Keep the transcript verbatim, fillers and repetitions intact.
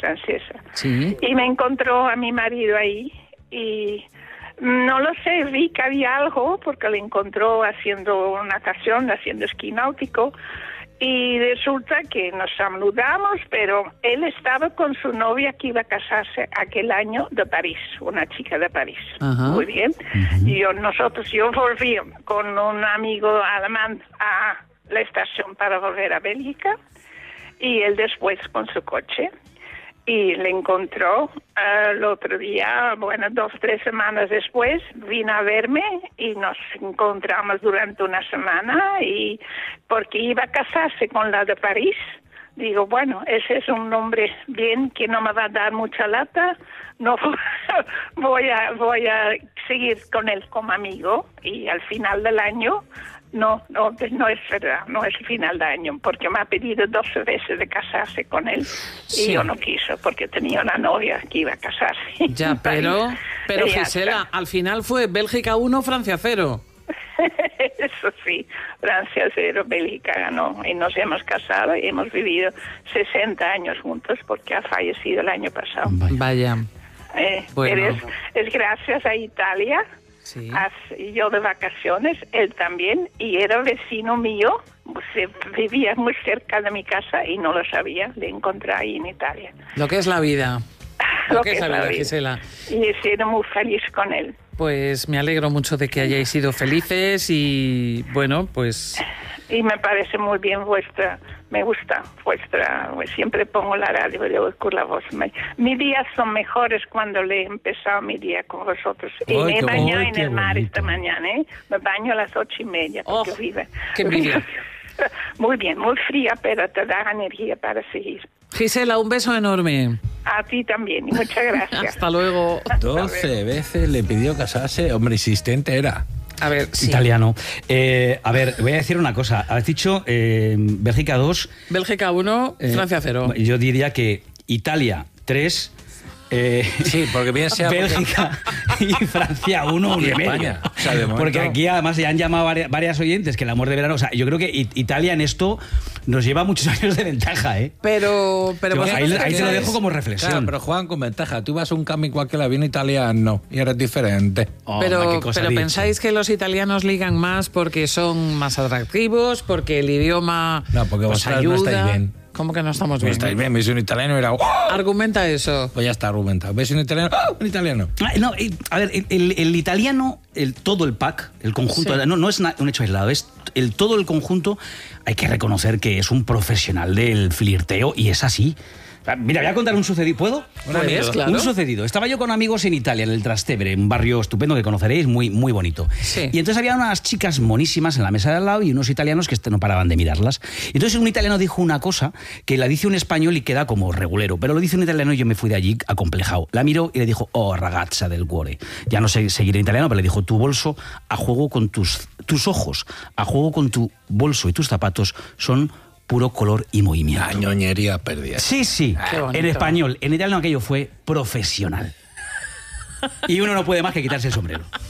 francesa. Sí. Y me encontró a mi marido ahí y no lo sé, vi que había algo porque le encontró haciendo natación, haciendo esquí náutico. Y resulta que nos saludamos, pero él estaba con su novia que iba a casarse aquel año de París, una chica de París. Ajá. Muy bien. Uh-huh. Y yo, nosotros, yo volví con un amigo alemán a la estación para volver a Bélgica y él después con su coche. Y le encontró uh, el otro día, bueno, dos, tres semanas después, vino a verme y nos encontramos durante una semana y porque iba a casarse con la de París, digo, bueno, ese es un nombre bien que no me va a dar mucha lata, no voy a, voy a seguir con él como amigo y al final del año... No, no, no es verdad, no es el final de año, porque me ha pedido doce veces de casarse con él sí. Y yo no quiso, porque tenía una novia que iba a casarse. Ya, pero, pero Gisela, al final fue Bélgica uno, Francia cero. Eso sí, Francia cero, Bélgica ganó, y nos hemos casado y hemos vivido sesenta años juntos, porque ha fallecido el año pasado. Vaya. Eh, bueno. Pero es, es gracias a Italia. Sí. Así, yo de vacaciones, él también, y era vecino mío, se, vivía muy cerca de mi casa y no lo sabía, le encontré ahí en Italia. Lo que es la vida, lo, lo que, que es la vida, vida, Gisela. Y he sido muy feliz con él. Pues me alegro mucho de que hayáis sido felices y, bueno, pues... Y me parece muy bien vuestra, me gusta vuestra, siempre pongo la radio y le oigo la voz. Mis días son mejores cuando le he empezado mi día con vosotros. Y Ay, me he bañado ay, en el mar bonito. esta mañana, ¿eh? Me baño a las ocho y media porque oh, vive. ¡Qué envidia! Muy bien, muy fría, pero te da energía para seguir. Gisela, un beso enorme. A ti también, y muchas gracias. Hasta luego. doce veces le pidió casarse, hombre, insistente era. A ver, sí. Italiano. Eh, a ver, voy a decir una cosa. Has dicho eh, Bélgica dos. Bélgica uno, eh, Francia cero. Yo diría que Italia tres. Eh, sí, porque bien sea Bélgica y Francia uno, y uno y España. O sea, de momento... Porque aquí además ya han llamado varias, varias oyentes que el amor de verano. O sea, yo creo que Italia en esto nos lleva muchos años de ventaja, ¿eh? Pero, pero yo, ahí, ahí te lo dejo como reflexión. Claro, pero juegan con ventaja. Tú vas a un camping cualquiera, viene italiano y eres diferente. Oh, pero pero pensáis que los italianos ligan más porque son más atractivos, porque el idioma no, porque os vosotros ayuda. No estáis bien. ¿Cómo que no estamos no bien? estáis bien, ves un italiano y era... ¡Oh! Argumenta eso. Pues ya está argumentado. ¿Ves un italiano? ¡Oh! Un italiano. Ah, no, a ver, el, el, el italiano, el, todo el pack, el conjunto, sí. no, no es na, un hecho aislado, es el, todo el conjunto, hay que reconocer que es un profesional del flirteo y es así. Mira, voy a contar un sucedido. ¿Puedo? Pues, claro. Un sucedido. Estaba yo con amigos en Italia, en el Trastevere, un barrio estupendo que conoceréis, muy, muy bonito. Sí. Y entonces había unas chicas monísimas en la mesa de al lado y unos italianos que no paraban de mirarlas. Y entonces un italiano dijo una cosa que la dice un español y queda como regulero, pero lo dice un italiano y yo me fui de allí acomplejado. La miró y le dijo, oh, ragazza del cuore. Ya no sé seguir en italiano, pero le dijo, tu bolso a juego con tus, tus ojos, a juego con tu bolso y tus zapatos son... puro color y movimiento. La ñoñería perdida. Sí, sí. En español. En italiano aquello fue profesional. Y uno no puede más que quitarse el sombrero.